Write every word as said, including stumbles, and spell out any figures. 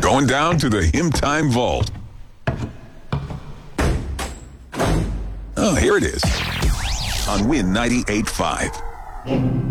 going down to the Hymn Time Vault. Oh, here it is on Win ninety-eight point five.